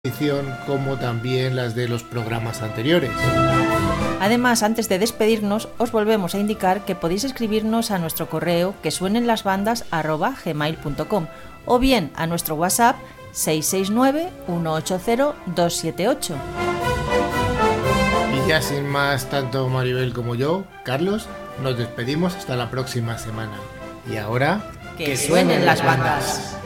edición como también las de los programas anteriores. Además, antes de despedirnos, os volvemos a indicar que podéis escribirnos a nuestro correo quesuenenlasbandas@gmail.com o bien a nuestro WhatsApp 669-180-278. Y ya sin más, tanto Maribel como yo, Carlos, nos despedimos hasta la próxima semana. Y ahora, ¡que suenen las bandas!